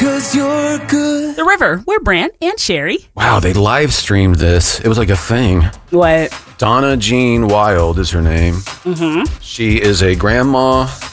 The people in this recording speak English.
'cause you're good. The River. We're Brant and Sherry. Wow, they live streamed this. It was like a thing. What? Donna Jean Wild is her name. Mm-hmm. She is a grandma